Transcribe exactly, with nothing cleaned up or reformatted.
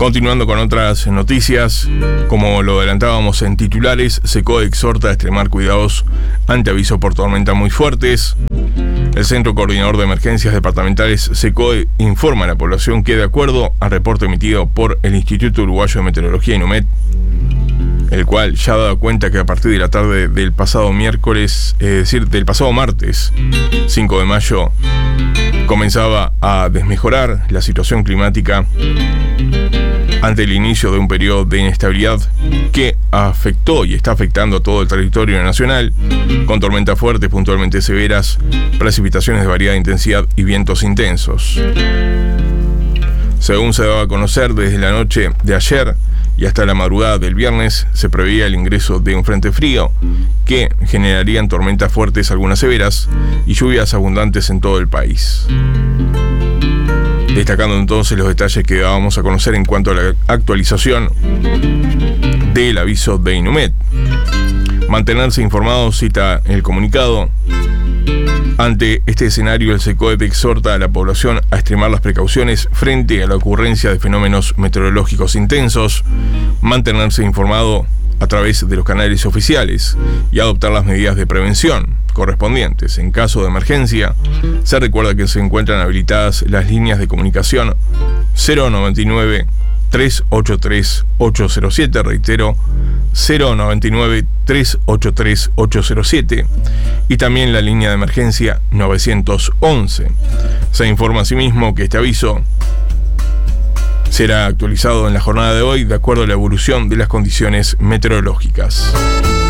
Continuando con otras noticias, como lo adelantábamos en titulares, SECODE exhorta a extremar cuidados ante aviso por tormentas muy fuertes. El Centro Coordinador de Emergencias Departamentales SECODE informa a la población que, de acuerdo al reporte emitido por el Instituto Uruguayo de Meteorología INUMET, el cual ya ha dado cuenta que a partir de la tarde del pasado miércoles, es decir, del pasado martes cinco de mayo, comenzaba a desmejorar la situación climática ante el inicio de un periodo de inestabilidad que afectó y está afectando a todo el territorio nacional, con tormentas fuertes, puntualmente severas, precipitaciones de variada intensidad y vientos intensos. Según se daba a conocer, desde la noche de ayer y hasta la madrugada del viernes se preveía el ingreso de un frente frío que generarían tormentas fuertes, algunas severas, y lluvias abundantes en todo el país. Destacando entonces los detalles que dábamos a conocer en cuanto a la actualización del aviso de INUMET. Mantenerse informado, cita el comunicado. Ante este escenario, el SECODE exhorta a la población a extremar las precauciones frente a la ocurrencia de fenómenos meteorológicos intensos, mantenerse informado a través de los canales oficiales y adoptar las medidas de prevención correspondientes. En caso de emergencia, se recuerda que se encuentran habilitadas las líneas de comunicación cero noventa y nueve, tres ochenta y tres, ochocientos siete, reitero, cero noventa y nueve, tres ochenta y tres, ochocientos siete, y también la línea de emergencia novecientos once. Se informa asimismo que este aviso será actualizado en la jornada de hoy de acuerdo a la evolución de las condiciones meteorológicas.